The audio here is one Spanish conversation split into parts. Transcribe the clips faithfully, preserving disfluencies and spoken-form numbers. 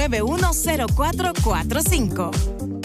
nueve uno cero cuatro cuatro cinco.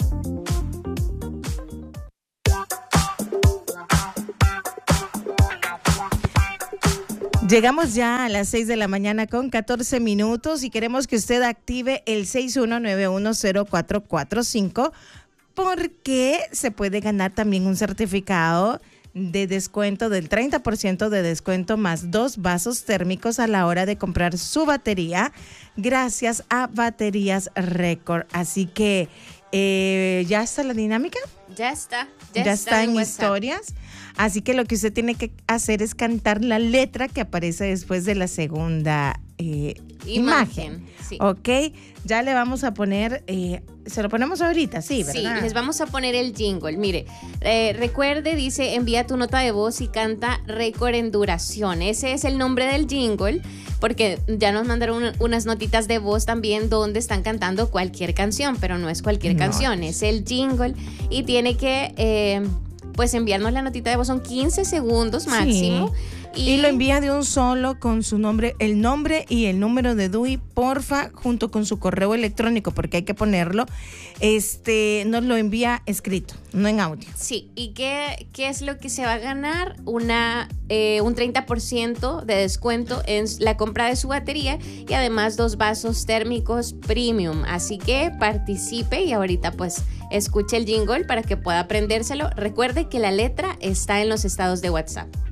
Llegamos ya a las seis de la mañana con catorce minutos y queremos que usted active el seis uno nueve uno cero cuatro cuatro cinco porque se puede ganar también un certificado de descuento del treinta por ciento de descuento más dos vasos térmicos a la hora de comprar su batería gracias a Baterías Record. Así que, eh, ¿ya está la dinámica? Ya está. Ya, ya está, está en WhatsApp. historias. Así que lo que usted tiene que hacer es cantar la letra que aparece después de la segunda eh, imagen. Imagen, sí. Ok, ya le vamos a poner, eh, se lo ponemos ahorita, sí, ¿verdad? Sí, les vamos a poner el jingle. Mire, eh, recuerde, dice, envía tu nota de voz y canta récord en duración. Ese es el nombre del jingle, porque ya nos mandaron un, unas notitas de voz también donde están cantando cualquier canción, pero no es cualquier No. canción, es el jingle y tiene que... Eh, pues enviarnos la notita de voz, son quince segundos máximo. Sí. Y, y lo envía de un solo con su nombre, el nombre y el número de D U I, porfa, junto con su correo electrónico, porque hay que ponerlo. Este, nos lo envía escrito, no en audio. Sí, ¿y qué, qué es lo que se va a ganar? Una, eh, un treinta por ciento de descuento en la compra de su batería y además dos vasos térmicos premium. Así que participe y ahorita pues escuche el jingle para que pueda aprendérselo. Recuerde que la letra está en los estados de WhatsApp.